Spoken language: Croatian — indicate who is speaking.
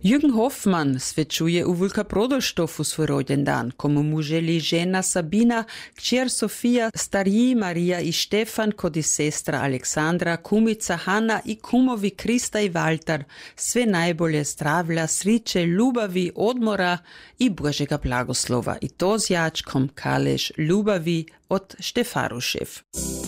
Speaker 1: Jürgen Hoffmann svečuje u Vulka Prodoštofu svoj rođendan, komu mu želi žena Sabina, kćer Sofija, stariji Marija i Štefan, kod i sestra Aleksandra, kumica Hanna i kumovi Krista i Valtar sve najbolje zdravlja, sriče, ljubavi, odmora i Božega blagoslova. I to z jačkom kalež ljubavi od Štefarušev.